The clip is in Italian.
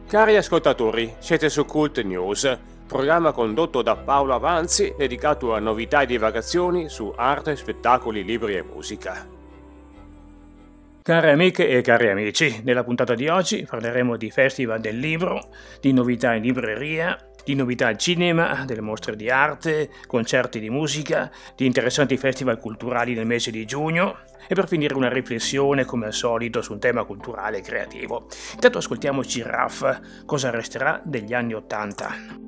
Cari ascoltatori, siete su Cult News, programma condotto da Paolo Avanzi dedicato a novità e divagazioni su arte, spettacoli, libri e musica. Care amiche e cari amici, nella puntata di oggi parleremo di Festival del Libro, di novità in libreria, di novità al cinema, delle mostre di arte, concerti di musica, di interessanti festival culturali nel mese di giugno e per finire una riflessione come al solito su un tema culturale e creativo. Intanto ascoltiamo Giraffe, cosa resterà degli anni '80.